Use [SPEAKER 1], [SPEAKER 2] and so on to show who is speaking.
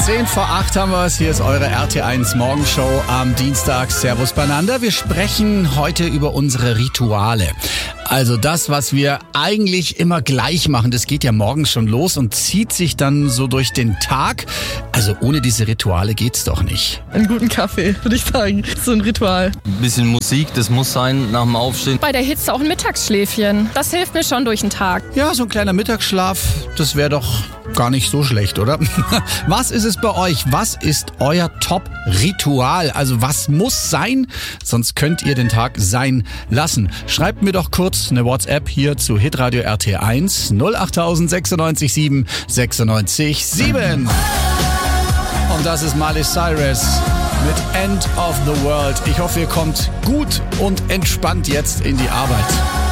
[SPEAKER 1] 7:10 haben wir es. Hier ist eure RT1 Morgenshow am Dienstag. Servus beieinander. Wir sprechen heute über unsere Rituale. Also das, was wir eigentlich immer gleich machen, das geht ja morgens schon los und zieht sich dann so durch den Tag. Also ohne diese Rituale geht's doch nicht.
[SPEAKER 2] Einen guten Kaffee, würde ich sagen. So ein Ritual.
[SPEAKER 3] Ein bisschen Musik, das muss sein nach dem Aufstehen.
[SPEAKER 4] Bei der Hitze auch ein Mittagsschläfchen. Das hilft mir schon durch den Tag.
[SPEAKER 1] Ja, so ein kleiner Mittagsschlaf, das wäre doch gar nicht so schlecht, oder? Was ist es bei euch? Was ist euer Top-Ritual? Also was muss sein? Sonst könnt ihr den Tag sein lassen. Schreibt mir doch kurz eine WhatsApp hier zu Hitradio RT1 08000 96 7 96 7. Und das ist Miley Cyrus mit End of the World. Ich hoffe, ihr kommt gut und entspannt jetzt in die Arbeit.